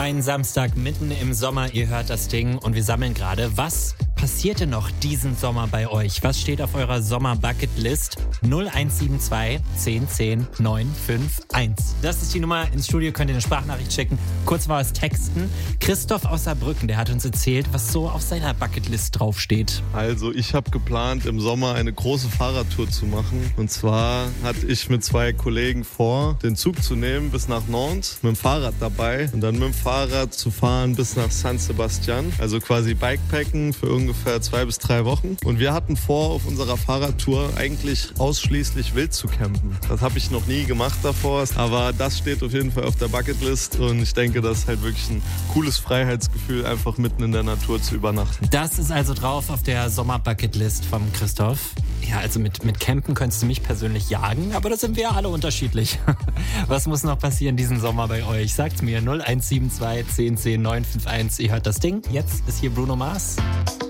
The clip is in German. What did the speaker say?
Ein Samstag mitten im Sommer, ihr hört das Ding und wir sammeln gerade. Was passierte noch diesen Sommer bei euch? Was steht auf eurer Sommer-Bucketlist? 0172 10 10 951. Das ist die Nummer ins Studio, könnt ihr eine Sprachnachricht schicken. Kurz mal was texten. Christoph aus Saarbrücken, der hat uns erzählt, was so auf seiner Bucketlist draufsteht. Also ich habe geplant, im Sommer eine große Fahrradtour zu machen. Und zwar hatte ich mit 2 Kollegen vor, den Zug zu nehmen bis nach Nantes, mit dem Fahrrad dabei und dann mit dem Fahrrad zu fahren bis nach San Sebastian. Also quasi Bikepacken für ungefähr 2 bis 3 Wochen. Und wir hatten vor, auf unserer Fahrradtour eigentlich ausschließlich wild zu campen. Das habe ich noch nie gemacht davor, aber das steht auf jeden Fall auf der Bucketlist und ich denke, das ist halt wirklich ein cooles Freiheitsgefühl, einfach mitten in der Natur zu übernachten. Das ist also drauf auf der Sommer-Bucketlist vom Christoph. Ja, also mit Campen könntest du mich persönlich jagen, aber da sind wir ja alle unterschiedlich. Was muss noch passieren diesen Sommer bei euch? Sagt's mir, 0172 10 10 951. Ihr hört das Ding. Jetzt ist hier Bruno Mars.